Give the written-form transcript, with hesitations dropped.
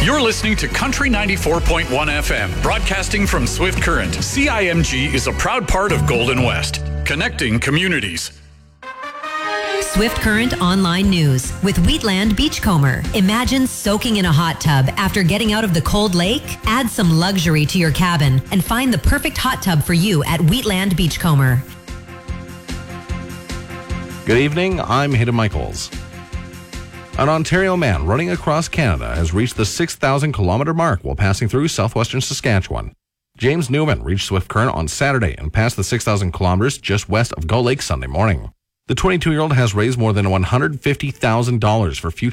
You're listening to Country 94.1 FM, broadcasting from Swift Current. CIMG is a proud part of Golden West, connecting communities. Swift Current Online News with Wheatland Beachcomber. Imagine soaking in a hot tub after getting out of the cold lake. Add some luxury to your cabin and find the perfect hot tub for you at Wheatland Beachcomber. Good evening, I'm Hayden Michaels. An Ontario man running across Canada has reached the 6,000-kilometer mark while passing through southwestern Saskatchewan. James Newman reached Swift Current on Saturday and passed the 6,000 kilometers just west of Gull Lake Sunday morning. The 22-year-old has raised more than $150,000 for future